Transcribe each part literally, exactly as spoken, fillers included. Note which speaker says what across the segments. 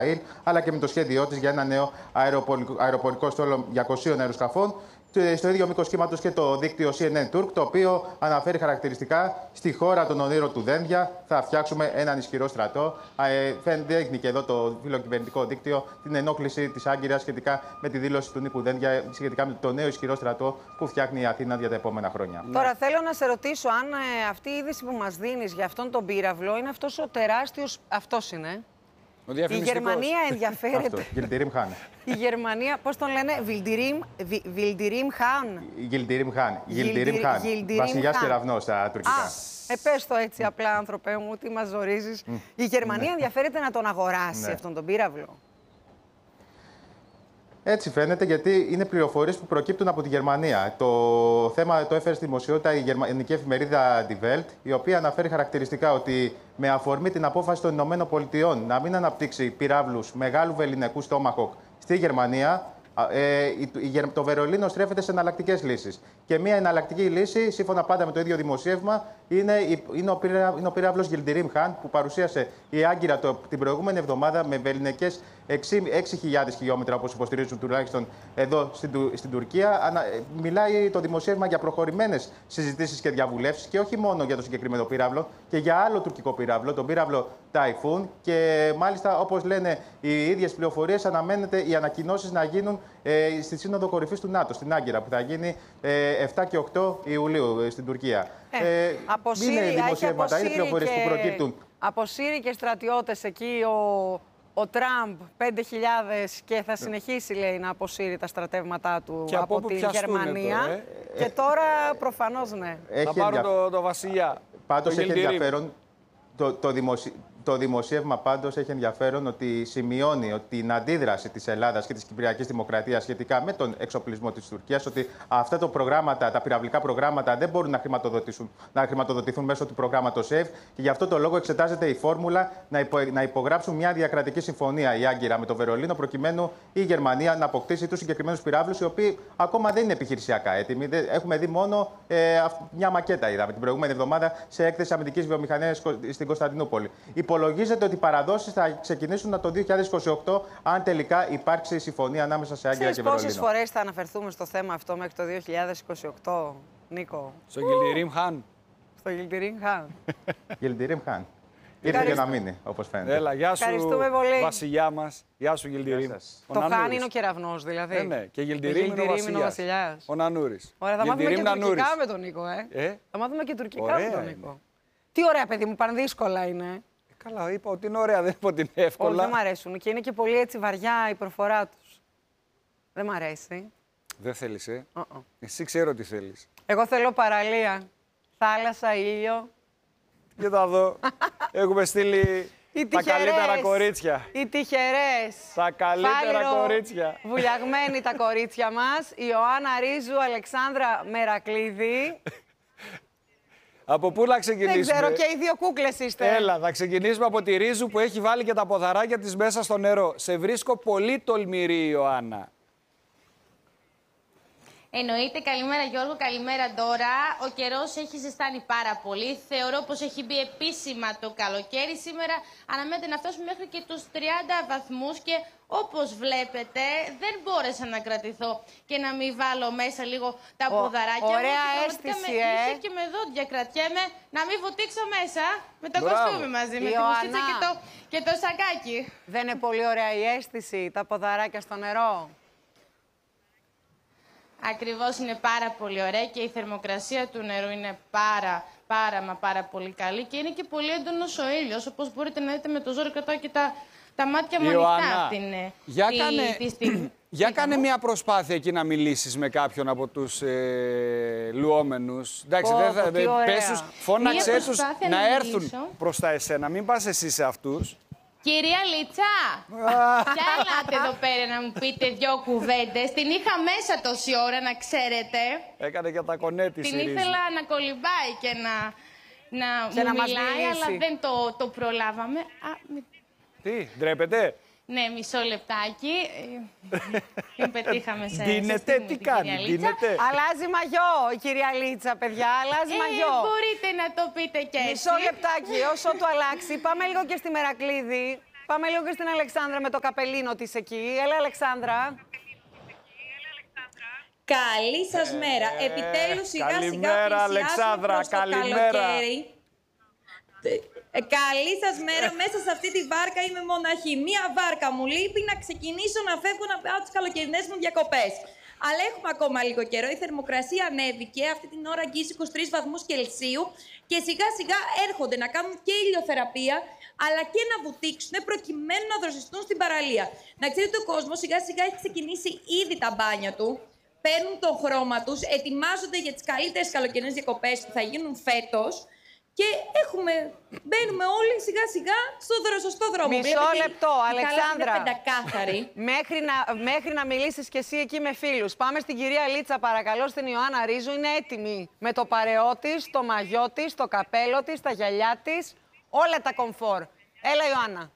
Speaker 1: αλλά και με το σχέδιό της για ένα νέο αεροπορικό στόλο διακοσίων αεροσκαφών. Στο ίδιο μήκος κύματος και το δίκτυο σι εν εν Turk, το οποίο αναφέρει χαρακτηριστικά στη χώρα των ονείρων του Δένδια θα φτιάξουμε έναν ισχυρό στρατό. Ε, δείχνει και εδώ το φιλοκυβερνητικό δίκτυο την ενόχληση της Άγκυρας σχετικά με τη δήλωση του Νίκου Δένδια σχετικά με το νέο ισχυρό στρατό που φτιάχνει η Αθήνα για τα επόμενα χρόνια.
Speaker 2: Τώρα θέλω να σε ρωτήσω αν ε, αυτή η είδηση που μας δίνεις για αυτόν τον πύραυλο είναι αυτός ο τεράστιος. Αυτός είναι. Η Γερμανία ενδιαφέρεται.
Speaker 1: Γιλντιρίμ Χάν.
Speaker 2: Η Γερμανία, πώς τον λένε, Βιλντιρίμ Χάν.
Speaker 1: Γιλντιρίμ Χάν. Γιλντιρίμ Χάν. Βασιλιάς κεραυνός στα τουρκικά.
Speaker 2: Α, ε, πες το έτσι απλά, άνθρωπε μου, τι μας ζορίζεις. Mm. Η Γερμανία mm. ενδιαφέρεται να τον αγοράσει ναι. αυτόν τον πύραυλο.
Speaker 1: Έτσι φαίνεται, γιατί είναι πληροφορίες που προκύπτουν από τη Γερμανία. Το θέμα το έφερε στη δημοσιότητα η γερμανική εφημερίδα Die Welt, η οποία αναφέρει χαρακτηριστικά ότι με αφορμή την απόφαση των Ηνωμένων Πολιτειών να μην αναπτύξει πυράβλους μεγάλου βεληνικού Tomahawk στη Γερμανία, ε, το Βερολίνο στρέφεται σε εναλλακτικές λύσεις. Και μια εναλλακτική λύση, σύμφωνα πάντα με το ίδιο δημοσίευμα, είναι, είναι, ο, πυρα, είναι ο πύραυλος Γιλντιρίμ Χάν που παρουσίασε η Άγκυρα το, την προηγούμενη εβδομάδα με βεληνικές έξι χιλιάδες χιλιόμετρα, όπως υποστηρίζουν τουλάχιστον εδώ στην, στην Τουρκία. Ανα, μιλάει το δημοσίευμα για προχωρημένες συζητήσεις και διαβουλεύσεις και όχι μόνο για το συγκεκριμένο πύραυλο και για άλλο τουρκικό πύραυλο, τον πύραυλο Ταϊφούν. Και μάλιστα, όπως λένε οι ίδιες πληροφορίες, αναμένεται οι ανακοινώσεις να γίνουν ε, στη Σύνοδο Κορυφής του ΝΑΤΟ, στην Άγκυρα, που θα γίνει ε, επτά και οκτώ Ιουλίου στην Τουρκία.
Speaker 2: Ε, ε, αποσύρει,
Speaker 1: είναι δημοσιεύματα, είναι πληροφορίες
Speaker 2: και...
Speaker 1: που προκύπτουν.
Speaker 2: Αποσύρει και στρατιώτες εκεί ο, ο Τραμπ, πέντε χιλιάδες, και θα συνεχίσει, λέει, να αποσύρει τα στρατεύματά του
Speaker 3: και
Speaker 2: από, από τη Γερμανία.
Speaker 3: Τώρα, ε?
Speaker 2: Και τώρα προφανώς ναι.
Speaker 3: Έχει θα πάρουν το, το βασιλιά.
Speaker 1: Πάντως έχει ενδιαφέρον το, το, δημοσι... το δημοσίευμα πάντως έχει ενδιαφέρον ότι σημειώνει ότι την αντίδραση της Ελλάδας και της Κυπριακής Δημοκρατίας σχετικά με τον εξοπλισμό της Τουρκίας, ότι αυτά τα προγράμματα, τα πυραυλικά προγράμματα δεν μπορούν να χρηματοδοτηθούν, να χρηματοδοτηθούν μέσω του προγράμματος ΕΒ, και γι' αυτό το λόγο εξετάζεται η φόρμουλα να, υπο, να υπογράψουν μια διακρατική συμφωνία η Άγκυρα με το Βερολίνο, προκειμένου η Γερμανία να αποκτήσει τους συγκεκριμένους πυράβλους, οι οποίοι ακόμα δεν είναι επιχειρησιακά έτοιμοι. Έχουμε δει μόνο ε, μια μακέτα, είδαμε την προηγούμενη εβδομάδα σε έκθεση αμυντικής βιομηχανίας στην Κωνσταντινούπολη. Υπολογίζεται ότι οι παραδόσεις θα ξεκινήσουν το δύο χιλιάδες είκοσι οκτώ, αν τελικά υπάρξει συμφωνία ανάμεσα σε Άγκυρα και Βερολίνο.
Speaker 2: Πόσες φορές θα αναφερθούμε στο θέμα αυτό μέχρι το δύο χιλιάδες είκοσι οκτώ, Νίκο?
Speaker 3: Στο Γιλντιρίμ Χάν.
Speaker 2: Στο Γιλντιρίμ Χάν.
Speaker 1: Γιλντιρίμ Χάν. Ήρθε για να μείνει, όπως φαίνεται.
Speaker 3: Έλα, γεια σου, βασιλιά μας. Γεια σου, Γιλντιρίμ.
Speaker 2: Το Χάν είναι ο κεραυνός, δηλαδή.
Speaker 3: Ναι, ναι. Και Γιλντιρίμ είναι ο βασιλιάς. Ο Νανούρης.
Speaker 2: Ωραία, θα μάθουμε και τουρκικά με τον Νίκο, ε.
Speaker 3: ε?
Speaker 2: Θα μάθουμε και τουρκικά με τον Νίκο. Τι ωραία, παιδί μου, πανδύσκολα είναι.
Speaker 3: Καλά, είπα ότι είναι ωραία, δεν είπα ότι είναι εύκολα.
Speaker 2: Όχι, δεν μ' αρέσουν και είναι και πολύ έτσι βαριά η προφορά τους. Δεν μ' αρέσει.
Speaker 3: Δεν θέλεις, ε.
Speaker 2: Uh -uh.
Speaker 3: Εσύ ξέρω τι θέλεις.
Speaker 2: Εγώ θέλω παραλία, θάλασσα, ήλιο.
Speaker 3: Κοίτα εδώ, έχουμε στείλει τα καλύτερα κορίτσια.
Speaker 2: Οι τυχερές.
Speaker 3: Τα καλύτερα
Speaker 2: Φάληρο,
Speaker 3: κορίτσια.
Speaker 2: Βουλιαγμένοι τα κορίτσια μας. Η Ιωάννα Ρίζου, Αλεξάνδρα Μερακλίδη.
Speaker 3: Από πού να ξεκινήσουμε?
Speaker 2: Δεν ξέρω, και οι δύο κούκλες είστε.
Speaker 3: Έλα, θα ξεκινήσουμε από τη Ρίζου που έχει βάλει και τα ποδαράκια της μέσα στο νερό. Σε βρίσκω πολύ τολμηρή, Ιωάννα.
Speaker 4: Εννοείται. Καλημέρα Γιώργο, καλημέρα Ντόρα. Ο καιρός έχει ζεστάνει πάρα πολύ. Θεωρώ πως έχει μπει επίσημα το καλοκαίρι. Σήμερα αναμένεται να φτάσουμε μέχρι και τους τριάντα βαθμούς και όπως βλέπετε δεν μπόρεσα να κρατηθώ και να μην βάλω μέσα λίγο τα Ο, ποδαράκια.
Speaker 2: Ωραία αίσθηση,
Speaker 4: με,
Speaker 2: ε!
Speaker 4: και με δόντια κρατιέμαι να μην βουτήξω μέσα με το κοστούμι μαζί, με τη μουσίτσα και το, και το σακάκι.
Speaker 2: Δεν είναι πολύ ωραία η αίσθηση, τα ποδαράκια στο νερό?
Speaker 4: Ακριβώς, είναι πάρα πολύ ωραία και η θερμοκρασία του νερού είναι πάρα, πάρα, μα πάρα πολύ καλή και είναι και πολύ έντονος ο ήλιος, όπως μπορείτε να δείτε με το ζόρι κρατάω και τα, τα μάτια μου ανοιχτά την
Speaker 3: για
Speaker 4: τη,
Speaker 3: κάνε,
Speaker 4: τη στιγμή.
Speaker 3: Για κάνε μια προσπάθεια εκεί να μιλήσεις με κάποιον από τους ε, λουόμενους. Εντάξει, δεν θα, δε, πες τους, φώναξέ τους να, να έρθουν προς τα εσένα, μην πας εσύ σε αυτούς.
Speaker 4: Κυρία Λίτσα, ποια ελάτε εδώ πέρα να μου πείτε δυο κουβέντες. Την είχα μέσα τόση ώρα, να ξέρετε.
Speaker 3: Έκανε και τα κονέτη.
Speaker 4: Την ήθελα να κολυμπάει και να, να
Speaker 2: και
Speaker 4: μου
Speaker 2: να
Speaker 4: μιλάει, αλλά δεν το, το προλάβαμε. Α, μη...
Speaker 3: Τι, ντρέπετε?
Speaker 4: Ναι, μισό λεπτάκι. Την πετύχαμε σε
Speaker 3: Δίνετε, τι κάνει, δίνετε.
Speaker 2: Αλλάζει μαγιό η κυρία Λίτσα, παιδιά, αλλάζει
Speaker 4: ε,
Speaker 2: μαγιό.
Speaker 4: Μπορείτε να το πείτε και έτσι.
Speaker 2: Μισό λεπτάκι, όσο το αλλάξει. Πάμε λίγο και στη Μερακλίδη. Πάμε λίγο και στην Αλεξάνδρα με το καπελίνο της εκεί. Έλα, Αλεξάνδρα.
Speaker 5: Καλή σας
Speaker 3: ε,
Speaker 5: μέρα.
Speaker 3: Ε,
Speaker 5: Επιτέλους σιγά
Speaker 3: καλημέρα,
Speaker 5: σιγά
Speaker 3: Αλεξάνδρα,
Speaker 5: προς το
Speaker 3: καλημέρα.
Speaker 5: καλοκαίρι. Ε, καλή σας μέρα. Μέσα σε αυτή τη βάρκα είμαι μοναχή. Μία βάρκα μου λείπει να ξεκινήσω να φεύγω να πάω τις καλοκαιρινές μου διακοπές. Αλλά έχουμε ακόμα λίγο καιρό. Η θερμοκρασία ανέβηκε. Αυτή την ώρα αγγίζει είκοσι τρεις βαθμούς Κελσίου. Και σιγά σιγά έρχονται να κάνουν και ηλιοθεραπεία, αλλά και να βουτήξουν προκειμένου να δροσιστούν στην παραλία. Να ξέρετε, ο κόσμος σιγά σιγά έχει ξεκινήσει ήδη τα μπάνια του. Παίρνουν τον χρώμα τους, ετοιμάζονται για τις καλύτερες καλοκαιρινές διακοπές που θα γίνουν φέτος. Και έχουμε, μπαίνουμε όλοι σιγά σιγά στο σωστό δρόμο.
Speaker 2: Μισό λεπτό, Αλεξάνδρα.
Speaker 5: Πεντακάθαρη.
Speaker 2: Μέχρι να, μέχρι να μιλήσεις κι εσύ εκεί με φίλους. Πάμε στην κυρία Λίτσα, παρακαλώ, στην Ιωάννα Ρίζου. Είναι έτοιμη με το παρεό της, το μαγιό της, το καπέλο της, τα γυαλιά της, όλα τα κομφόρ. Έλα, Ιωάννα.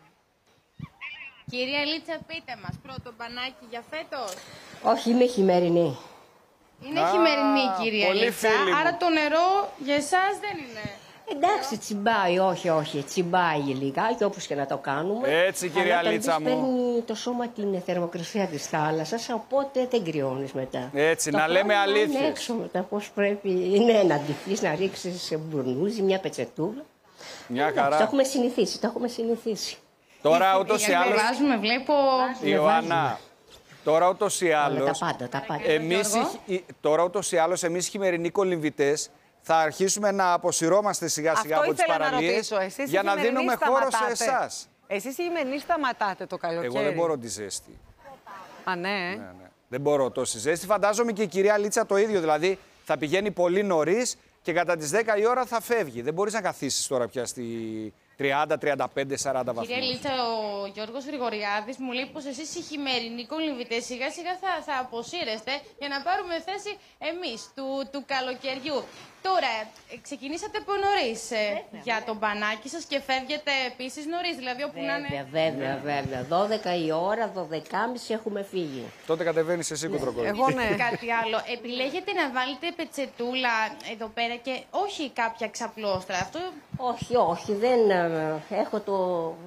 Speaker 4: Κυρία Λίτσα, πείτε μας, πρώτο μπανάκι για φέτος.
Speaker 6: Όχι, είμαι χειμερινή.
Speaker 4: Είναι
Speaker 3: Α,
Speaker 4: χειμερινή, κυρία
Speaker 3: πολύ
Speaker 4: Λίτσα,
Speaker 3: φίλη μου.
Speaker 4: άρα το νερό για εσάς δεν είναι.
Speaker 6: Εντάξει, τσιμπάει, όχι, όχι, τσιμπάει λιγάκι, όπως και να το κάνουμε.
Speaker 3: Έτσι, κυρία
Speaker 6: Αλλά
Speaker 3: Λίτσα μου.
Speaker 6: παίρνει το σώμα την θερμοκρασία της θάλασσας, οπότε δεν κρυώνεις μετά.
Speaker 3: Έτσι,
Speaker 6: το
Speaker 3: να λέμε
Speaker 6: πρόβλημα είναι
Speaker 3: αλήθειες.
Speaker 6: έξω μετά, πώς πρέπει είναι να ντυθείς, να ρίξεις μπουρνούζι, μια πετσετούλα.
Speaker 3: Μια
Speaker 6: Εντάξει,
Speaker 3: χαρά.
Speaker 6: το έχουμε συνηθίσει, το έχουμε συνηθίσει.
Speaker 3: Τώρα ούτως ή άλλως,
Speaker 4: Βάζουμε, βλέπω.
Speaker 3: Ιωάννα, τώρα ούτως ή
Speaker 6: Όλα
Speaker 3: άλλως,
Speaker 6: τα πάντα, τα πάντα.
Speaker 3: εμείς, οι- οι- τώρα ούτως ή άλλως, εμείς χειμερινοί κολυμβητές, θα αρχίσουμε να αποσυρώμαστε σιγά σιγά
Speaker 2: Αυτό
Speaker 3: από τις
Speaker 2: ήθελα να
Speaker 3: παραλίες
Speaker 2: ρωτήσω. Εσείς
Speaker 3: για
Speaker 2: οι
Speaker 3: να
Speaker 2: χειμερινοί
Speaker 3: δίνουμε χώρο σε
Speaker 2: σταματάτε.
Speaker 3: εσάς.
Speaker 2: Εσείς οι χειμερινοί σταματάτε το καλοκαίρι.
Speaker 3: Εγώ δεν μπορώ τη ζέστη.
Speaker 2: Α, ναι.
Speaker 3: Ναι, ναι. Δεν μπορώ τόση ζέστη. Φαντάζομαι και η κυρία Λίτσα το ίδιο. Δηλαδή θα πηγαίνει πολύ νωρίς και κατά τις δέκα η ώρα θα φεύγει. Δεν μπορείς να καθίσεις τώρα πια στη τριάντα, τριάντα πέντε, σαράντα βαθμούς.
Speaker 4: Κυρία Λίτσα, ο Γιώργος Γρηγοριάδης μου λέει πως εσείς οι χειμερινοί κολυμβητές σιγά σιγά θα, θα αποσύρεστε για να πάρουμε θέση εμείς του, του καλοκαιριού. Τώρα, ε, ξεκινήσατε από νωρίς ε, για τον μπανάκι σας και φεύγετε επίσης νωρίς, δηλαδή όπου να
Speaker 6: Βέβαια,
Speaker 4: είναι...
Speaker 6: βέβαια, βέβαια. δώδεκα η ώρα, δώδεκα και μισή έχουμε φύγει.
Speaker 3: Τότε κατεβαίνεις εσύ, κοντροκόλλη.
Speaker 2: Εγώ ναι.
Speaker 4: Κάτι άλλο. Επιλέγετε να βάλετε πετσετούλα εδώ πέρα και όχι κάποια ξαπλώστρα. Αυτό
Speaker 6: Όχι, όχι, δεν ε, έχω το...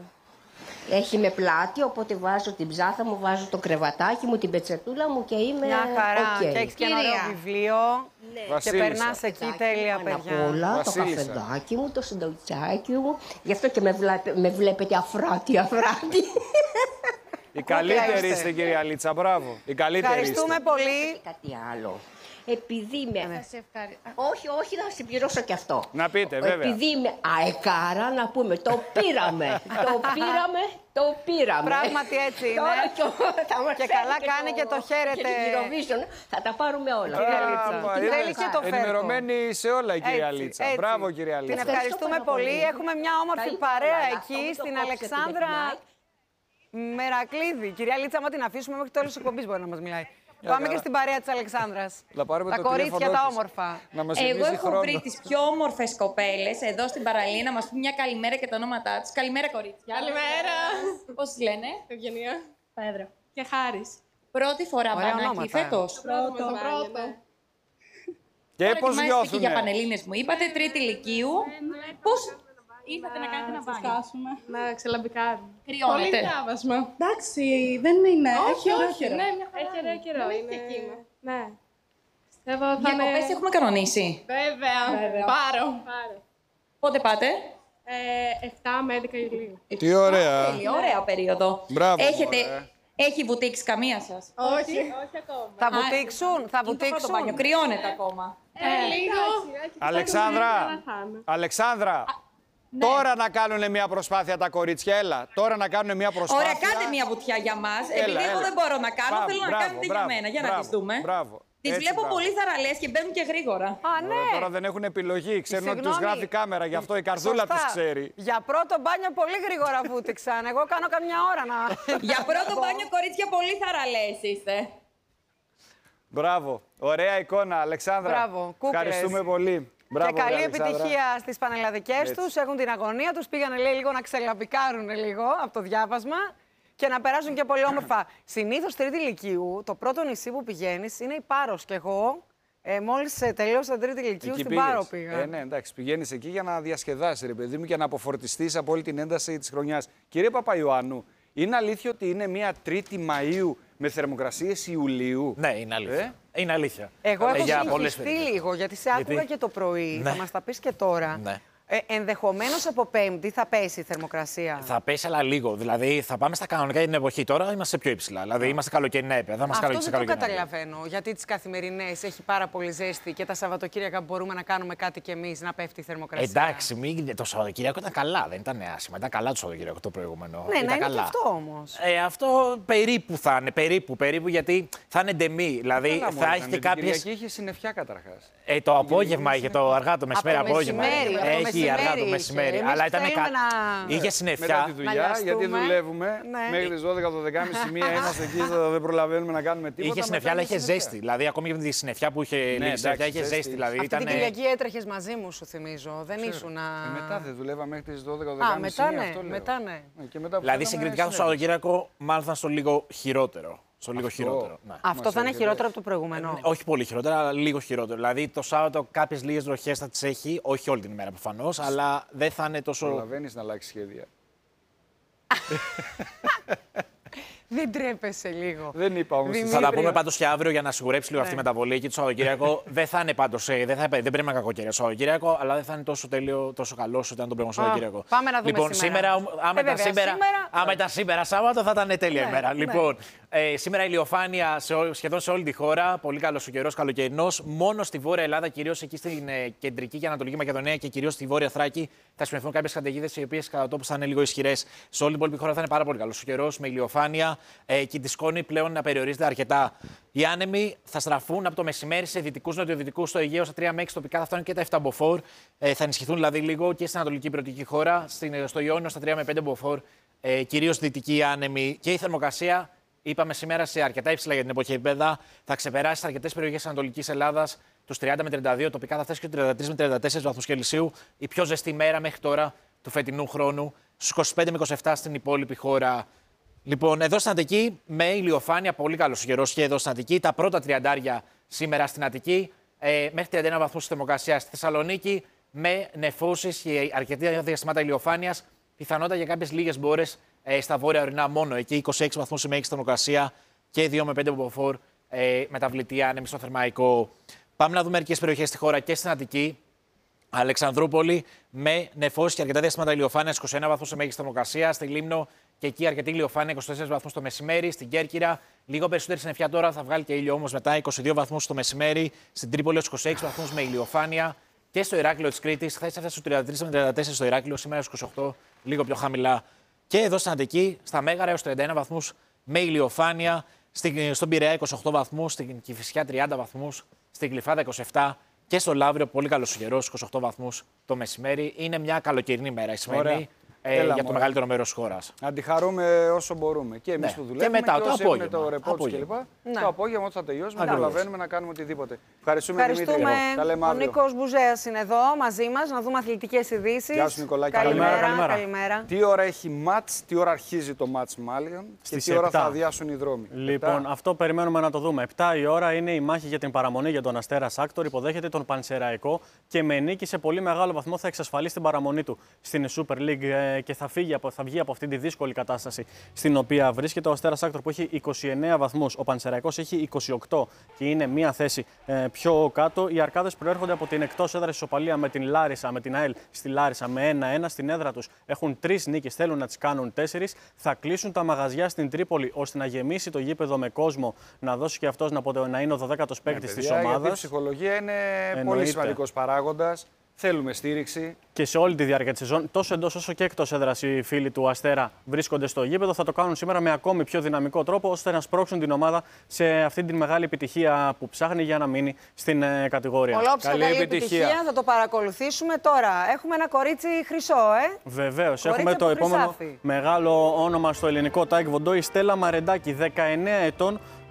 Speaker 6: Έχει με πλάτη, οπότε βάζω την ψάθα μου, βάζω το κρεβατάκι μου, την πετσετούλα μου και είμαι
Speaker 2: Μια χαρά.
Speaker 6: οκ.
Speaker 2: Και έχεις και ένα ωραίο
Speaker 4: Κυρία.
Speaker 2: βιβλίο. Και
Speaker 3: Βασίλισσα.
Speaker 2: περνάς εκεί τέλεια,
Speaker 6: Πάνω
Speaker 2: παιδιά.
Speaker 6: απ' όλα, το
Speaker 3: Βασίλισσα.
Speaker 6: καφεδάκι μου, το συντοτσάκι μου. Γι' αυτό και με, βλέπε, με βλέπετε αφράτη, αφράτη.
Speaker 3: Η καλύτερη
Speaker 2: είστε.
Speaker 3: είστε, κυρία Λίτσα. Μπράβο. Η καλύτερη
Speaker 2: Ευχαριστούμε
Speaker 3: είστε.
Speaker 2: πολύ.
Speaker 6: Κάτι άλλο. Επειδή με...
Speaker 4: θα σε ευχαριστώ.
Speaker 6: Όχι, όχι, θα συμπληρώσω και αυτό.
Speaker 3: Να πείτε, βέβαια.
Speaker 6: Επειδή είμαι αεκάρα, να πούμε, το πήραμε. το πήραμε, το πήραμε.
Speaker 2: Πράγματι έτσι είναι.
Speaker 6: Τώρα και, θα μας
Speaker 2: Και
Speaker 6: φέρει
Speaker 2: καλά κάνει και το χαίρετε.
Speaker 6: Και την Eurovision, θα τα πάρουμε όλα.
Speaker 2: Κυρία
Speaker 3: Α,
Speaker 2: Λίτσα.
Speaker 3: μα,
Speaker 2: Την
Speaker 3: είδες,
Speaker 2: θέλει και το φέρκο.
Speaker 3: ενημερωμένη σε όλα η κυρία
Speaker 2: Έτσι,
Speaker 3: Λίτσα.
Speaker 2: έτσι.
Speaker 3: Μπράβο, κυρία
Speaker 2: Την
Speaker 3: Λίτσα.
Speaker 2: ευχαριστούμε
Speaker 6: Ευχαριστώ
Speaker 2: πολύ.
Speaker 6: πολύ.
Speaker 2: Έχουμε μια όμορφη
Speaker 6: Θα ήθελα
Speaker 2: παρέα
Speaker 6: να
Speaker 2: εκεί
Speaker 6: αυτό, μην το
Speaker 2: στην
Speaker 6: κόψετε
Speaker 2: Αλεξάνδρα
Speaker 6: την
Speaker 2: Μερακλίδη. Κυρία Λίτσα, άμα την αφήσουμε μέχρι το τέλος της εκπομπής μπορεί να μας μιλάει. Πάμε
Speaker 3: καλά.
Speaker 2: και στην παρέα της Αλεξάνδρας.
Speaker 3: Να πάρουμε
Speaker 2: Τα
Speaker 3: το
Speaker 2: κορίτσια
Speaker 3: τηλέφωνό
Speaker 2: τα
Speaker 3: της.
Speaker 2: όμορφα.
Speaker 3: Να μας
Speaker 5: Εγώ
Speaker 3: γεμίσει
Speaker 5: έχω
Speaker 3: χρόνο.
Speaker 5: βρει τις πιο όμορφες κοπέλες εδώ στην παραλία να μας πούν μια καλημέρα και τα ονόματά τους. Καλημέρα, κορίτσια.
Speaker 7: Καλημέρα.
Speaker 5: Πώς τις λένε?
Speaker 7: Ευγενία.
Speaker 5: Πέδρο.
Speaker 7: Και Χάρης.
Speaker 5: Πρώτη φορά
Speaker 2: Ωραία
Speaker 5: μπανάκι
Speaker 2: ονόματα.
Speaker 5: φέτος.
Speaker 7: Πρώτο. Πρώτο.
Speaker 3: Και
Speaker 5: Τώρα
Speaker 3: πώς
Speaker 5: ετοιμάζεστε και
Speaker 3: νιώθουνε.
Speaker 5: για πανελλήνες μου. Είπατε τρίτη ηλικίου. Πώς
Speaker 7: Ήρθατε να κάνετε ένα μπάνιο. Να ξελαμπικάρουμε. Πολύ
Speaker 5: κρυώνετε?
Speaker 7: διάβασμα. Εντάξει, δεν είναι. Όχι, όχι. Ναι, μια χαρά. Έχει ωραίο καιρό. Είναι... Ναι. Πιστεύω θα είναι...
Speaker 5: Διακοπές έχουμε κανονίσει.
Speaker 7: Βέβαια. Πάρω.
Speaker 5: Πότε πάτε?
Speaker 7: Ε, εφτά με έντεκα Ιουλίου.
Speaker 3: Τι ωραία.
Speaker 5: Τέλεια, ωραία περίοδο.
Speaker 3: Μπράβο,
Speaker 5: Έχετε...
Speaker 3: ωραία.
Speaker 5: Έχει βουτήξει καμία σας?
Speaker 7: Όχι. Όχι ακόμα.
Speaker 2: Θα βουτήξουν, θα
Speaker 5: Είναι το πρώτο μπάνιο.
Speaker 2: βουτήξουν.
Speaker 5: Κρυώνεται ακόμα.
Speaker 7: Ε, λίγο.
Speaker 3: Αλεξάνδρα, Αλεξάνδρα, τώρα να κάνουν μια προσπάθεια τα κορίτσια. Έλα, τώρα να κάνουν μια προσπάθεια.
Speaker 5: Ωραία, κάντε μια βουτιά για μας.
Speaker 3: Έλα,
Speaker 5: Επειδή εγώ
Speaker 3: έλα.
Speaker 5: δεν μπορώ να κάνω,
Speaker 3: Μπράβο,
Speaker 5: θέλω να
Speaker 3: μπράβο,
Speaker 5: κάνετε
Speaker 3: μπράβο,
Speaker 5: για μένα. Για να
Speaker 3: μπράβο,
Speaker 5: τις δούμε.
Speaker 3: μπράβο.
Speaker 5: Τις
Speaker 3: Έτσι,
Speaker 5: βλέπω
Speaker 3: μπράβο.
Speaker 5: πολύ θαραλές και μπαίνουν και γρήγορα.
Speaker 2: Α, ναι.
Speaker 3: Τώρα δεν έχουν επιλογή. Ξέρουν ότι τους
Speaker 2: Συγγνώμη.
Speaker 3: γράφει κάμερα, γι' αυτό η καρδούλα
Speaker 2: Σωστά.
Speaker 3: τους ξέρει.
Speaker 2: Για πρώτο μπάνιο πολύ γρήγορα βούτυξαν. Εγώ κάνω καμιά ώρα να.
Speaker 5: Για πρώτο μπάνιο, κορίτσια, πολύ θαραλές είστε.
Speaker 3: Μπράβο. Ωραία εικόνα, Αλεξάνδρα.
Speaker 2: Μπράβο, κούκλες.
Speaker 3: Ευχαριστούμε πολύ. Μπράβο,
Speaker 2: Και καλή
Speaker 3: ρε, Αλεξάνδρα.
Speaker 2: επιτυχία στις πανελλαδικές
Speaker 3: Έτσι.
Speaker 2: τους. Έχουν την αγωνία τους. Πήγανε λέει, λίγο να ξελαπικάρουν λίγο από το διάβασμα και να περάσουν και πολύ όμορφα. Συνήθως τρίτη ηλικίου, το πρώτο νησί που πηγαίνεις είναι η Πάρος. Και εγώ Ε, Μόλις τελείωσα τρίτη ηλικίου, στην Πάρο πήγα.
Speaker 3: Ε, ναι, εντάξει, πηγαίνεις εκεί για να διασκεδάσεις, ρε παιδί μου, και να αποφορτιστείς από όλη την ένταση της χρονιάς. Κύριε Παπαϊωάννου, είναι αλήθεια ότι είναι μια Τρίτη Μαΐου με θερμοκρασίες Ιουλίου?
Speaker 8: Ναι, είναι αλήθεια. Ε? Είναι αλήθεια.
Speaker 2: Εγώ έχω
Speaker 8: ε,
Speaker 2: συγχυστεί λίγο, γιατί σε άκουγα γιατί... και το πρωί, ναι. Θα μας τα πεις και τώρα.
Speaker 8: Ναι.
Speaker 2: Ε, ενδεχομένως από Πέμπτη θα πέσει η θερμοκρασία.
Speaker 8: Θα πέσει, αλλά λίγο. Δηλαδή θα πάμε στα κανονικά για την εποχή. Τώρα είμαστε πιο υψηλά. Δηλαδή είμαστε καλοκαιρινά επίπεδα.
Speaker 2: Αυτό δεν το καταλαβαίνω. Γιατί τις καθημερινές έχει πάρα πολύ ζέστη και τα Σαββατοκύριακα μπορούμε να κάνουμε κάτι κι εμείς, να πέφτει η θερμοκρασία.
Speaker 8: Εντάξει, μην... το Σαββατοκύριακο ήταν καλά. Δεν ήταν άσχημα. Ήταν καλά το Σαββατοκύριακο το προηγούμενο.
Speaker 2: Ναι,
Speaker 8: ήταν
Speaker 2: να είναι
Speaker 8: καλά.
Speaker 2: και αυτό όμως.
Speaker 8: Ε, αυτό περίπου θα είναι. Περίπου, περίπου γιατί θα είναι ντεμή. Δηλαδή
Speaker 3: καλά,
Speaker 8: θα
Speaker 3: μόνο,
Speaker 8: έχει και κάποιες.
Speaker 3: Την Κυριακή είχε συννεφιά καταρχάς.
Speaker 8: Ε, το απόγευμα είχε το αργά το μεσημέρι απόγευμα.
Speaker 2: Έχει
Speaker 8: αργά το μεσημέρι. Αλλά ήταν κα... να... είχε συννεφιά.
Speaker 3: Μετά τη δουλειά, γιατί δουλεύουμε ναι. μέχρι τις δώδεκα, δώδεκα και μισή, μία είμαστε εκεί, δεν προλαβαίνουμε να κάνουμε τίποτα.
Speaker 8: Είχε συννεφιά, αλλά είχε ζέστη. Δηλαδή, ακόμη και με τη συννεφιά που είχε ναι, λίγη συννεφιά, είχε ζέστη. Δηλαδή,
Speaker 2: αυτή
Speaker 8: ήταν...
Speaker 2: την Κυριακή έτρεχες μαζί μου, σου θυμίζω. Δεν ήσουν.
Speaker 3: Ε, μετά δεν δουλεύα μέχρι τις δώδεκα, δώδεκα και μισή.
Speaker 2: Α, μετά ναι. Μετά, ναι.
Speaker 3: Και μετά
Speaker 8: δηλαδή, συγκριτικά το Σαββατοκύριακο, μάλλον θα στο λίγο χειρότερο. Στο λίγο
Speaker 3: αυτό,
Speaker 8: χειρότερο. Ναι.
Speaker 2: Αυτό θα είναι χειρότερο από το προηγούμενο.
Speaker 8: Ε, όχι πολύ χειρότερο, αλλά λίγο χειρότερο. Δηλαδή το Σάββατο κάποιες λίγες βροχές θα τις έχει, όχι όλη την ημέρα προφανώς, αλλά δεν θα είναι τόσο.
Speaker 3: Προλαβαίνεις να αλλάξει σχέδια.
Speaker 2: Δεν τρέπεσαι λίγο.
Speaker 3: Δεν είπα όμως.
Speaker 8: Θα τα πούμε πάντως και αύριο για να σιγουρέψει λίγο ναι. αυτή η μεταβολή εκεί το Σαββατοκύριακο. Δεν θα είναι πάντως. Δεν, δεν πρέπει να είναι κακοκαιρία το Σαββατοκύριακο, αλλά δεν θα είναι τόσο τέλειο, τόσο καλό όσο ήταν τον προηγούμενο Σαββατοκύριακο.
Speaker 2: Πάμε να δούμε
Speaker 8: λοιπόν, σήμερα. Άμα ήταν σήμερα, σήμερα, άμα ήταν σήμερα Σάββατο θα ήταν τέλεια ναι, ημέρα. Ναι. Λοιπόν, ε, σήμερα ηλιοφάνεια σε, σχεδόν σε όλη τη χώρα. Πολύ καλό ο καιρός, καλοκαιρινός. Μόνο στη Βόρεια Ελλάδα, κυρίως εκεί στην ε, κεντρική και ανατολική Μακεδονία και κυρίως στη Βόρεια Θράκη, θα σημειωθούν κάποιες καταιγίδες οι οποίες κατά τόπους θα είναι λίγο ισχυρές. Σε όλη την υπόλοιπη χώρα θα είναι πάρα πολύ καλό ο καιρός με ηλιοφάνεια. Ε, και τη σκόνη πλέον να περιορίζεται αρκετά. Οι άνεμοι θα στραφούν από το μεσημέρι σε δυτικούς νοτιοδυτικούς στο Αιγαίο στα τρία με έξι τοπικά, θα φτάνουν και τα επτά μποφόρ. Ε, θα ενισχυθούν δηλαδή λίγο και στην ανατολική υπηρετική χώρα, στην, στο Ιόνιο στα τρία με πέντε μποφόρ. Ε, κυρίως δυτικοί άνεμοι και η θερμοκρασία. Είπαμε σήμερα σε αρκετά υψηλά για την εποχή επίπεδα. Θα ξεπεράσει σε αρκετές περιοχές της Ανατολικής Ελλάδας τους τριάντα με τριάντα δύο, τοπικά θα φτάσει και τριάντα τρία με τριάντα τέσσερα βαθμούς Κελσίου. Η πιο ζεστή μέρα μέχρι τώρα του φετινού χρόνου. Στους είκοσι πέντε με είκοσι επτά στην υπόλοιπη χώρα. Λοιπόν, εδώ στην Αττική με ηλιοφάνεια, πολύ καλό ο καιρός και εδώ στην Αττική. Τα πρώτα τριαντάρια σήμερα στην Αττική, ε, μέχρι τριάντα ένα βαθμούς θερμοκρασία. Στη Θεσσαλονίκη με νεφώσεις και αρκετά διαστημάτα ηλιοφάνειας. Πιθανότητα για κάποιες λίγες μπόρες ε, στα βόρεια ορεινά μόνο. Εκεί είκοσι έξι βαθμούς η μέγιστη θερμοκρασία και δύο με πέντε μποφόρ ε, μεταβλητή άνεμη στο Θερμαϊκό. Πάμε να δούμε μερικές περιοχές στη χώρα και στην Αττική. Αλεξανδρούπολη με νεφώσεις και αρκετά διαστημάτα ηλιοφάνειας, είκοσι ένα βαθμούς η μέγιστη θερμοκρασία. Στη Λίμνο και εκεί αρκετή ηλιοφάνεια, είκοσι τέσσερις βαθμούς το μεσημέρι. Στην Κέρκυρα, λίγο περισσότερη συννεφιά τώρα, θα βγάλει και ήλιο όμως μετά, είκοσι δύο βαθμούς το μεσημέρι. Στην Τρίπολη, είκοσι έξι βαθμούς με ηλιοφάνεια. Και στο Ηράκλειο της Κρήτης, χθες έφτασε στους τριάντα τρία με τριάντα τέσσερα στο Ηράκλειο, σήμερα στους είκοσι οκτώ, λίγο πιο χαμηλά. Και εδώ στην Αττική, στα Μέγαρα έως τριάντα ένα βαθμούς με ηλιοφάνεια. Στον Πειραιά είκοσι οκτώ βαθμούς, στην Κηφισιά τριάντα βαθμούς, στην Γλυφάδα είκοσι επτά. Και στο Λαύριο, πολύ καλό ο καιρός, είκοσι οκτώ βαθμούς το μεσημέρι. Είναι μια καλοκαιρινή μέρα η σημερινή ε, για το μωρέ. μεγαλύτερο μέρος της χώρας.
Speaker 3: Να τη χαρούμε όσο μπορούμε. Και εμείς ναι. που δουλεύουμε,
Speaker 8: και μετά
Speaker 3: και
Speaker 8: το απόγευμα.
Speaker 3: το ρεπό κλπ. Ναι. Το απόγευμα, όταν θα τελειώσουμε, να προλαβαίνουμε να κάνουμε οτιδήποτε. Ευχαριστούμε,
Speaker 2: Ευχαριστούμε.
Speaker 3: Δημήτρη.
Speaker 2: Ο Νίκος Μπουζέας είναι εδώ μαζί μας, να δούμε αθλητικές ειδήσεις.
Speaker 3: Γεια σου, Νικολάκη.
Speaker 2: Καλημέρα, καλημέρα. καλημέρα.
Speaker 3: Τι ώρα έχει μάτς, τι ώρα αρχίζει το μάτς μάλλον και τι ώρα θα αδειάσουν οι δρόμοι.
Speaker 9: Λοιπόν, επτά. Αυτό περιμένουμε να το δούμε. επτά η ώρα είναι η μάχη για την παραμονή για τον Αστέρα Σάκτορ. Υποδέχεται τον Πανσεραϊκό και με νίκη σε πολύ μεγάλο βαθμό θα εξασφαλίσει την παραμονή του στην Super League και θα, φύγει από, θα βγει από αυτή τη δύσκολη κατάσταση στην οποία βρίσκεται. Ο Αστέρα Σάκτορ που έχει είκοσι εννέα βαθμούς, ο Πανσεραϊκός έχει είκοσι οκτώ και είναι μία θέση ε, πιο κάτω. Οι Αρκάδες προέρχονται από την εκτός έδρας ισοπαλία με την Λάρισα, με την ΑΕΛ στη Λάρισα με ένα ένα. Στην έδρα τους έχουν τρεις νίκες, θέλουν να τις κάνουν τέσσερις. Θα κλείσουν τα μαγαζιά στην Τρίπολη ώστε να γεμίσει το γήπεδο με κόσμο, να δώσει και αυτός να, να είναι ο δωδέκατος παίκτης της ομάδας.
Speaker 3: Η ψυχολογία είναι Εννοείται. πολύ σημαντικός παράγοντας. Θέλουμε στήριξη.
Speaker 9: Και σε όλη τη διάρκεια τη σεζόν, τόσο εντός όσο και εκτός έδρας, οι φίλοι του Αστέρα βρίσκονται στο γήπεδο. Θα το κάνουν σήμερα με ακόμη πιο δυναμικό τρόπο, ώστε να σπρώξουν την ομάδα σε αυτή τη μεγάλη επιτυχία που ψάχνει για να μείνει στην ε, κατηγορία.
Speaker 2: Ολόψυχα καλή, καλή επιτυχία. επιτυχία. Θα το παρακολουθήσουμε τώρα. Έχουμε ένα κορίτσι χρυσό, ε!
Speaker 9: Βεβαίως. Έχουμε το επόμενο μεγάλο όνομα στο ελληνικό τάικβοντό, η Στέλλα Μαρεντάκη, δεκαεννέα ετών.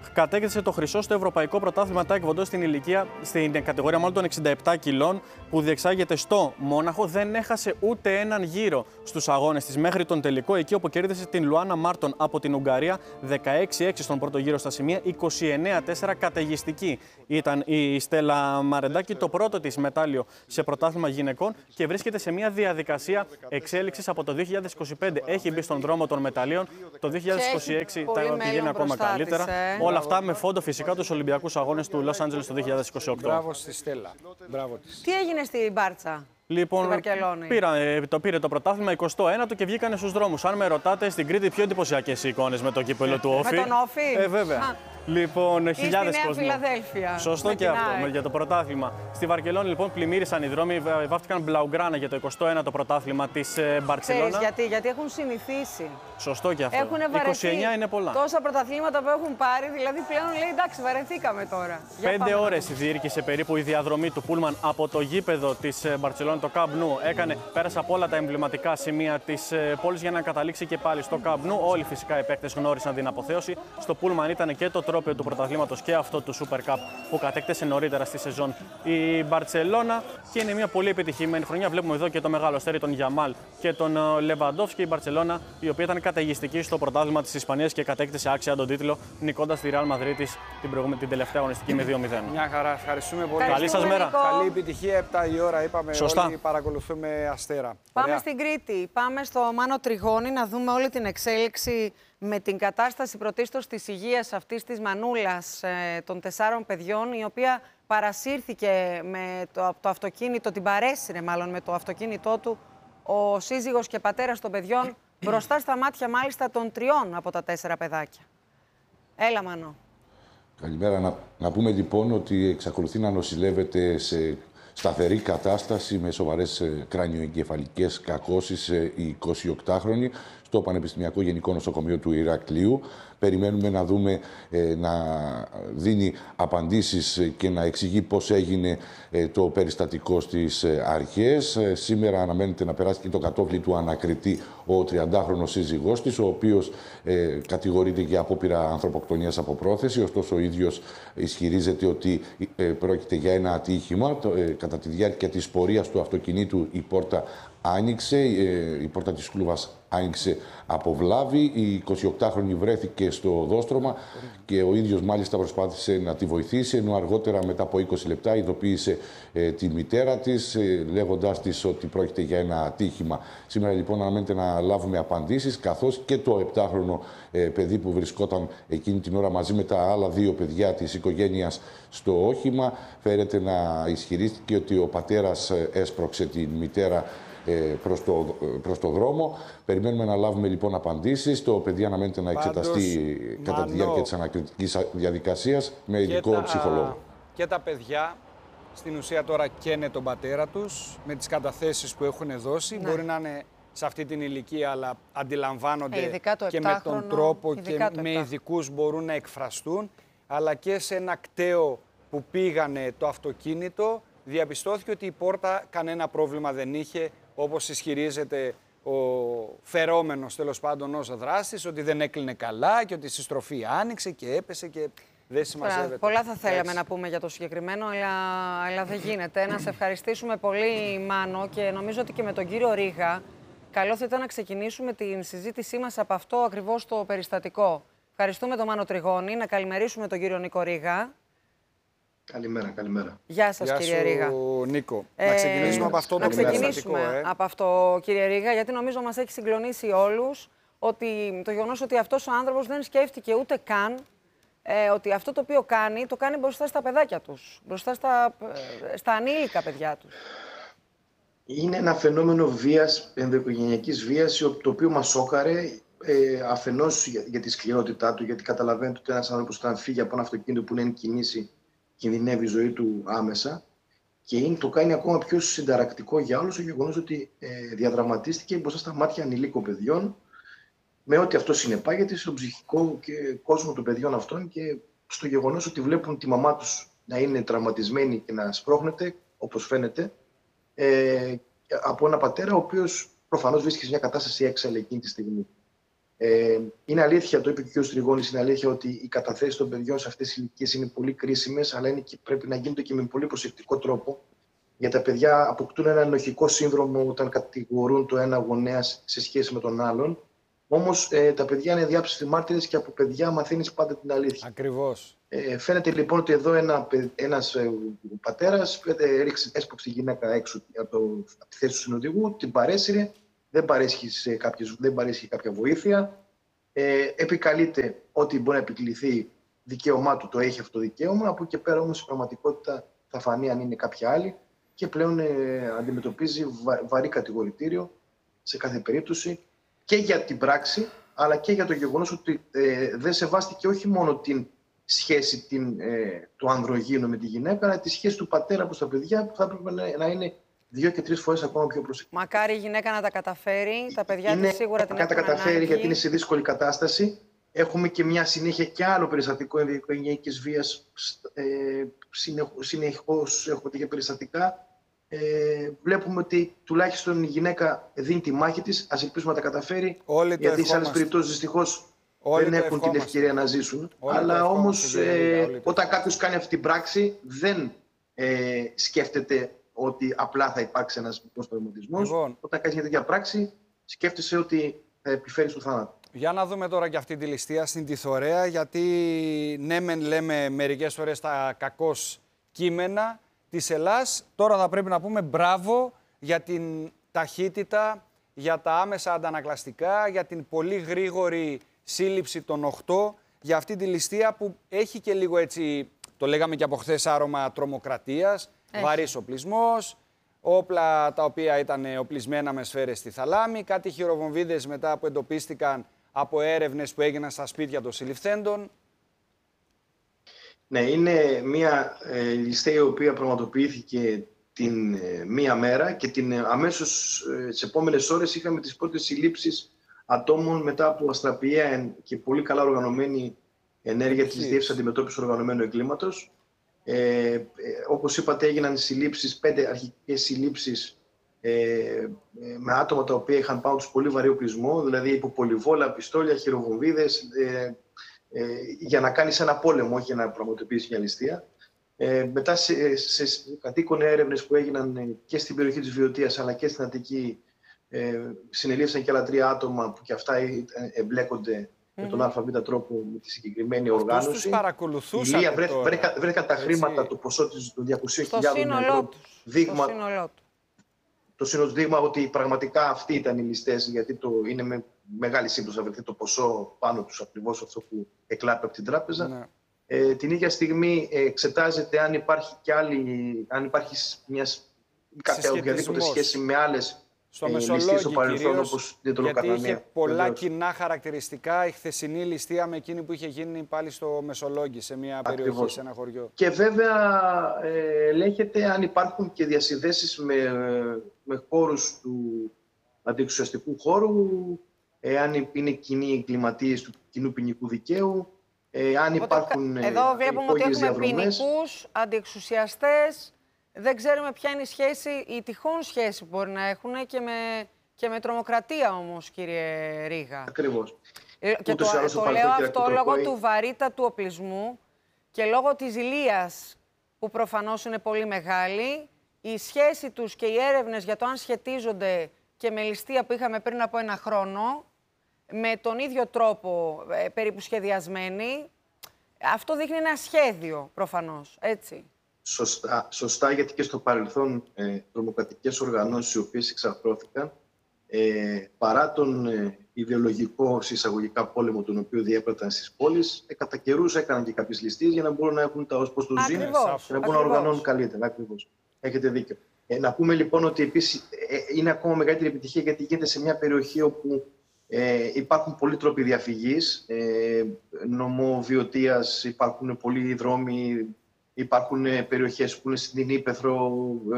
Speaker 9: κατέκτησε το χρυσό στο Ευρωπαϊκό Πρωτάθλημα Taekwondo στην ηλικία, στην κατηγορία μάλλον των εξήντα επτά κιλών, που διεξάγεται στο Μόναχο. Δεν έχασε ούτε έναν γύρο στους αγώνες της μέχρι τον τελικό, εκεί όπου κέρδισε την Λουάνα Μάρτον από την Ουγγαρία δεκαέξι έξι στον πρώτο γύρο στα σημεία, είκοσι εννέα τέσσερα. Καταιγιστική ήταν η Στέλλα Μαρεντάκη, το πρώτο της μετάλλιο σε πρωτάθλημα γυναικών, και βρίσκεται σε μια διαδικασία εξέλιξης από το δύο χιλιάδες είκοσι πέντε. Έχει μπει στον δρόμο των μεταλλίων. Το δύο χιλιάδες είκοσι έξι τα πηγαίνει ακόμα καλύτερα.
Speaker 2: Της, ε.
Speaker 9: Όλα αυτά με φόντο φυσικά τους Ολυμπιακούς Αγώνες του Λος Άντζελες το δύο χιλιάδες είκοσι οκτώ.
Speaker 3: Μπράβο στη Στέλλα. Μπράβο της.
Speaker 2: Τι έγινε στην Μπάρτσα?
Speaker 9: Λοιπόν, πήρα, το πήρε το πρωτάθλημα εικοστό ένατο και βγήκανε στους δρόμους. Αν με ρωτάτε, στην Κρήτη πιο εντυπωσιακές οι εικόνες με το κύπελο του Όφη.
Speaker 2: Με τον Όφη.
Speaker 9: Ε, βέβαια. Α. Λοιπόν, χιλιάδες κόσμο.
Speaker 2: Φιλαδέλφια.
Speaker 9: Σωστό και αυτό με, για το πρωτάθλημα. Στη Βαρκελόνη, λοιπόν, πλημμύρισαν οι δρόμοι, βάφτηκαν μπλαουγκράνα για το εικοστό ένατο πρωτάθλημα της ε, Μπαρτσελώνα.
Speaker 2: γιατί, γιατί έχουν συνηθίσει.
Speaker 9: Σωστό και αυτό.
Speaker 2: Έχουν βαρεθεί.
Speaker 9: είκοσι εννιά είναι πολλά.
Speaker 2: Τόσα πρωταθλήματα που έχουν πάρει, δηλαδή πλέον λέει εντάξει, βαρεθήκαμε τώρα.
Speaker 9: Πέντε ώρες διήρκησε περίπου η διαδρομή του Πούλμαν από το γήπεδο της Μπαρτσελώνα, το Camp Nou. Έκανε, πέρασε από όλα τα εμβληματικά σημεία της πόλης για να καταλήξει και πάλι στο Camp Nou. Όλοι φυσικά οι παίκτες γνώρισαν την αποθέωση. Στο Πούλμαν ήταν και το τρόπαιο του πρωταθλήματος και αυτό του Super Cup που κατέκτησε νωρίτερα στη σεζόν η Μπαρτσελώνα, και είναι μια πολύ επιτυχημένη χρονιά. Βλέπουμε εδώ και το μεγάλο αστέρι, τον Γιαμάλ και τον Λεβαντόφσκι. Η Μπαρτσελώνα, η οποία ήταν καταιγιστική στο πρωτάθλημα της Ισπανίας και κατέκτησε άξια τον τίτλο, νικώντας τη Real Madrid την, την τελευταία αγωνιστική με δύο μηδέν.
Speaker 3: Μια χαρά, ευχαριστούμε πολύ.
Speaker 9: Καλή σας μέρα.
Speaker 3: Καλή επιτυχία, επτά η ώρα είπαμε.
Speaker 9: Σωστά.
Speaker 3: Όλοι παρακολουθούμε Αστέρα.
Speaker 2: Πάμε
Speaker 3: Ωραία.
Speaker 2: στην Κρήτη. Πάμε στο Μάνο Τριγώνη να δούμε όλη την εξέλιξη με την κατάσταση πρωτίστως της υγείας αυτής της μανούλας ε, των τεσσάρων παιδιών, η οποία παρασύρθηκε με το, το αυτοκίνητο, την παρέσυρε μάλλον με το αυτοκίνητό του ο σύζυγος και πατέρας των παιδιών, μπροστά στα μάτια μάλιστα των τριών από τα τέσσερα παιδάκια. Έλα, Μανώ.
Speaker 10: Καλημέρα. Να, να πούμε λοιπόν ότι εξακολουθεί να νοσηλεύεται σε σταθερή κατάσταση με σοβαρές κρανιοεγκεφαλικές κακώσεις η εικοσιοκτάχρονη στο Πανεπιστημιακό Γενικό Νοσοκομείο του Ηρακλείου. Περιμένουμε να δούμε ε, να δίνει απαντήσεις και να εξηγεί πώς έγινε ε, το περιστατικό στις ε, αρχές. Ε, σήμερα αναμένεται να περάσει και το κατόφλι του ανακριτή ο τριαντάχρονος σύζυγός της, ο οποίος ε, κατηγορείται για απόπειρα ανθρωποκτονίας από πρόθεση. Ωστόσο, ο ίδιος ισχυρίζεται ότι ε, πρόκειται για ένα ατύχημα. Το, ε, κατά τη διάρκεια της πορείας του αυτοκινήτου η πόρτα άνοιξε, ε, η πόρτα της κλούβας άνοιξε από βλάβη. Η εικοσιοκτάχρονη βρέθηκε στο οδόστρωμα και ο ίδιος μάλιστα προσπάθησε να τη βοηθήσει, ενώ αργότερα μετά από είκοσι λεπτά ειδοποίησε ε, τη μητέρα της, ε, λέγοντάς της ότι πρόκειται για ένα ατύχημα. Σήμερα λοιπόν αναμένεται να λάβουμε απαντήσεις, καθώς και το επτάχρονο ε, παιδί που βρισκόταν εκείνη την ώρα μαζί με τα άλλα δύο παιδιά της οικογένειας στο όχημα, φέρεται να ισχυρίστηκε ότι ο πατέρας ε, έσπρωξε τη μητέρα προς το, προς το δρόμο. Περιμένουμε να λάβουμε λοιπόν απαντήσεις. Το παιδί αναμένεται να εξεταστεί Πάντως, κατά Μανώ, τη διάρκεια της ανακριτικής διαδικασίας με ειδικό τα, ψυχολόγο.
Speaker 3: Και τα παιδιά στην ουσία τώρα καίνε τον πατέρα τους με τις καταθέσεις που έχουν δώσει. Ναι. Μπορεί να είναι σε αυτή την ηλικία, αλλά αντιλαμβάνονται ε, και με τον τρόπο και με ειδικούς μπορούν να εκφραστούν. Αλλά και σε ένα κταίο που πήγανε το αυτοκίνητο, διαπιστώθηκε ότι η πόρτα κανένα πρόβλημα δεν είχε, όπως ισχυρίζεται ο φερόμενος τέλος πάντων ως δράστης, ότι δεν έκλεινε καλά και ότι η συστροφή άνοιξε και έπεσε και δεν συμμαζεύεται.
Speaker 2: Πολλά θα θέλαμε Έτσι. να πούμε για το συγκεκριμένο, αλλά, αλλά δεν γίνεται. Να σε ευχαριστήσουμε πολύ, Μάνο, και νομίζω ότι και με τον κύριο Ρήγα καλό θα ήταν να ξεκινήσουμε την συζήτησή μας από αυτό ακριβώς το περιστατικό. Ευχαριστούμε τον Μάνο Τριγώνη, να καλημερίσουμε τον κύριο Νίκο Ρήγα.
Speaker 11: Καλημέρα, καλημέρα.
Speaker 2: Γεια σας,
Speaker 3: Γεια
Speaker 2: κύριε
Speaker 3: σου,
Speaker 2: Ρήγα.
Speaker 3: Νίκο.
Speaker 2: Ε,
Speaker 3: να ξεκινήσουμε από αυτό το
Speaker 2: περιστατικό. Να ξεκινήσουμε
Speaker 3: ε.
Speaker 2: από αυτό, κύριε Ρήγα, γιατί νομίζω μας έχει συγκλονίσει όλους ότι το γεγονός ότι αυτός ο άνθρωπος δεν σκέφτηκε ούτε καν ε, ότι αυτό το οποίο κάνει, το κάνει μπροστά στα παιδάκια τους, μπροστά στα, στα ανήλικα παιδιά τους.
Speaker 11: Είναι ένα φαινόμενο βίας, ενδοοικογενειακής βίας, το οποίο μας σόκαρε. Ε, αφενός για, για τη σκληρότητά του, γιατί καταλαβαίνετε ότι ένας άνθρωπος όταν φύγει από ένα αυτοκίνητο που είναι εν κινήσει, κινδυνεύει η ζωή του άμεσα, και είναι, το κάνει ακόμα πιο συνταρακτικό για όλους το γεγονός ότι ε, διαδραματίστηκε μπροστά στα μάτια ανηλίκων παιδιών, με ό,τι αυτό συνεπάγεται στον ψυχικό και κόσμο των παιδιών αυτών και στο γεγονός ότι βλέπουν τη μαμά τους να είναι τραυματισμένη και να σπρώχνεται, όπως φαίνεται, ε, από ένα πατέρα ο οποίος προφανώς βρίσκεται σε μια κατάσταση έξαλλη εκείνη τη στιγμή. Ε, είναι αλήθεια, το είπε και ο κ. Τριγώνης, είναι αλήθεια ότι οι καταθέσεις των παιδιών σε αυτές τις ηλικίες είναι πολύ κρίσιμες, αλλά είναι και, πρέπει να γίνονται και με πολύ προσεκτικό τρόπο. Γιατί τα παιδιά αποκτούν ένα ενοχικό σύνδρομο όταν κατηγορούν το ένα γονέα σε σχέση με τον άλλον. Όμως ε, τα παιδιά είναι διάψευτοι μάρτυρες και από παιδιά μαθαίνεις πάντα την αλήθεια.
Speaker 3: Ακριβώς.
Speaker 11: Ε, φαίνεται λοιπόν ότι εδώ ένα, ένας ε, πατέρας έριξε, έσπρωξε τη γυναίκα έξω από, το, από τη θέση του συνοδηγού, την παρέσυρε, δεν παρέσχει, σε κάποιες, δεν παρέσχει κάποια βοήθεια. Ε, επικαλείται ότι μπορεί να επικληθεί δικαίωμά του, το έχει αυτό το δικαίωμα. Από εκεί και πέρα όμως η πραγματικότητα θα φανεί αν είναι κάποια άλλη και πλέον ε, αντιμετωπίζει βα, βαρύ κατηγορητήριο σε κάθε περίπτωση και για την πράξη, αλλά και για το γεγονός ότι ε, δεν σεβάστηκε όχι μόνο την σχέση την, ε, του ανδρογίνου με τη γυναίκα, αλλά τη σχέση του πατέρα προς τα παιδιά που θα έπρεπε να, να είναι δύο και τρεις φορές ακόμα πιο προσεκτική.
Speaker 2: Μακάρι η γυναίκα να τα καταφέρει, τα παιδιά
Speaker 11: είναι,
Speaker 2: της σίγουρα την έχουν
Speaker 11: τα καταφέρει
Speaker 2: ανάγκη.
Speaker 11: Γιατί είναι σε δύσκολη κατάσταση. Έχουμε και μια συνέχεια και άλλο περιστατικό ενδοοικογενειακής βίας. Ε, συνεχώς έχουμε τέτοια περιστατικά. Ε, βλέπουμε ότι τουλάχιστον η γυναίκα δίνει τη μάχη της. Ας ελπίσουμε να τα καταφέρει.
Speaker 3: Όλοι
Speaker 11: γιατί σε άλλες περιπτώσεις δυστυχώς δεν έχουν την ευκαιρία να ζήσουν. Όλοι αλλά όμως ε, όταν κάποιος κάνει αυτή την πράξη δεν ε, σκέφτεται ότι απλά θα υπάρξει ένας μικρός τραυματισμός. Λοιπόν, όταν κάνεις μια τέτοια πράξη σκέφτεσαι ότι θα επιφέρεις το θάνατο.
Speaker 3: Για να δούμε τώρα και αυτή τη ληστεία στην Τιθωρέα, γιατί ναι μεν λέμε μερικές φορές τα κακώς κείμενα της Ελλάς, τώρα θα πρέπει να πούμε μπράβο για την ταχύτητα, για τα άμεσα αντανακλαστικά, για την πολύ γρήγορη σύλληψη των οκτώ, για αυτή τη ληστεία που έχει και λίγο έτσι, το λέγαμε και από χθες, άρωμα τρομοκρατίας, βαρύς οπλισμός, όπλα τα οποία ήταν οπλισμένα με σφαίρες στη θαλάμη, κάτι χειροβομβίδες μετά που εντοπίστηκαν από έρευνες που έγιναν στα σπίτια των συλληφθέντων.
Speaker 11: Ναι, είναι μια ε, ληστεία η οποία πραγματοποιήθηκε την ε, μία μέρα και την, ε, αμέσως ε, τις επόμενες ώρες είχαμε τις πρώτες συλλήψεις ατόμων μετά από αστραπιαία και πολύ καλά οργανωμένη ενέργεια της Διεύθυνσης Αντιμετώπισης Οργανωμένου Εγκλήματος. Ε, ε, όπως είπατε, έγιναν συλλήψεις, πέντε αρχικές συλλήψεις ε, ε, με άτομα τα οποία είχαν πάνω τους πολύ βαρύ οπλισμό, δηλαδή υποπολιβόλα, πιστόλια, χειροβομβίδες, ε, ε, για να κάνεις ένα πόλεμο, όχι για να πραγματοποιήσεις μια ληστεία. Ε, μετά σε, σε, σε κατοίκον έρευνες που έγιναν και στην περιοχή της Βιωτίας αλλά και στην Αττική, ε, συνελήφθησαν και άλλα τρία άτομα που και αυτά εμπλέκονται με τον ΑΒ τρόπο με τη συγκεκριμένη οργάνωση.
Speaker 3: Τους παρακολουθούσαν.
Speaker 11: Η βρέ, βρέκα, βρέκαν τα χρήματα, έτσι, το ποσό των διακοσίων χιλιάδων ευρώ. Δείγμα, το σύνολό του. Το σύνολο δείγμα ότι πραγματικά αυτοί ήταν οι ληστές, γιατί το, είναι με μεγάλη σύμπτωση να βρεθεί το ποσό πάνω τους ακριβώς αυτό που εκλάπει από την τράπεζα. Ναι. Ε, την ίδια στιγμή εξετάζεται αν υπάρχει κι άλλη, αν υπάρχει μια κάποια οποιαδήποτε σχέση με άλλες
Speaker 3: στο Μεσολόγγι κυρίως, γιατί είχε πολλά βεβαίως κοινά χαρακτηριστικά η χθεσινή ληστεία με εκείνη που είχε γίνει πάλι στο Μεσολόγγι, σε μια ακριβώς περιοχή, σε ένα χωριό.
Speaker 11: Και βέβαια ε, ελέγχεται αν υπάρχουν και διασυνδέσεις με, με χώρους του αντιεξουσιαστικού χώρου, ε, αν είναι κοινοί εγκληματίες του κοινού ποινικού δικαίου, ε, αν υπάρχουν
Speaker 2: ε, Εδώ βλέπουμε ότι έχουμε ποινικούς, αντιεξουσιαστές. Δεν ξέρουμε ποια είναι η σχέση, η τυχόν σχέση που μπορεί να έχουν και με, και με τρομοκρατία όμως, κύριε Ρήγα.
Speaker 11: Ακριβώς.
Speaker 2: Ε, και το, το λέω αυτό λόγω του βαρύτατου οπλισμού και λόγω της ζηλίας που προφανώς είναι πολύ μεγάλη. Η σχέση τους και οι έρευνες για το αν σχετίζονται και με ληστεία που είχαμε πριν από ένα χρόνο, με τον ίδιο τρόπο ε, περίπου σχεδιασμένη, αυτό δείχνει ένα σχέδιο προφανώς, έτσι.
Speaker 11: Σωστά, σωστά, γιατί και στο παρελθόν ε, τρομοκρατικές οργανώσεις οι οποίες εξαρθρώθηκαν ε, παρά τον ε, ιδεολογικό εισαγωγικά πόλεμο τον οποίο διέπραταν στις πόλεις, ε, κατά καιρούς έκαναν και κάποιες ληστείες για να μπορούν να έχουν τα ως προς το ζήν, για να μπορούν να οργανώνουν καλύτερα. Ακριβώς. Έχετε δίκιο. Ε, να πούμε λοιπόν ότι επίσης ε, είναι ακόμα μεγαλύτερη επιτυχία γιατί γίνεται σε μια περιοχή όπου ε, υπάρχουν πολλοί τρόποι διαφυγής, ε, νομό Βιωτίας, υπάρχουν πολλοί δρόμοι. Υπάρχουν περιοχές που είναι στην Ύπαιθρο,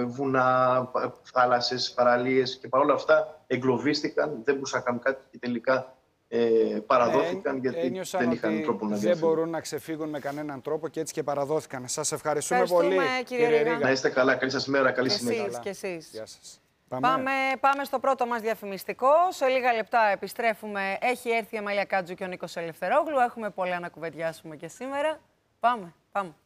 Speaker 11: βουνά, θάλασσες, παραλίες και παρόλα αυτά εγκλωβίστηκαν, δεν μπορούσαν να κάνουν κάτι και τελικά ε, παραδόθηκαν ε, γιατί δεν είχαν τρόπο να διαφύγουν.
Speaker 3: Δεν μπορούν να ξεφύγουν με κανέναν τρόπο και έτσι και παραδόθηκαν. Σας ευχαριστούμε, ευχαριστούμε πολύ, κύριε Ρήγα.
Speaker 11: Να είστε καλά, καλή σας μέρα, καλή συνέχεια.
Speaker 2: Και εσείς.
Speaker 3: Γεια σας. Πάμε.
Speaker 2: Πάμε, πάμε στο πρώτο μας διαφημιστικό. Σε λίγα λεπτά επιστρέφουμε. Έχει έρθει η Αμαλία Κάτζου και ο Νίκος Ελευθερόγλου. Έχουμε πολλά να κουβεντιάσουμε και σήμερα. Πάμε, πάμε.